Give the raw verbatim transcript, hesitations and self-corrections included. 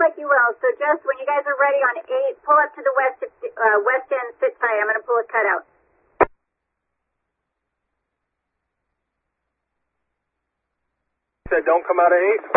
like you will. So just when you guys are ready on eight, pull up to the west uh, west end, sit tight. I'm going to pull a cutout. Said don't come out of eight?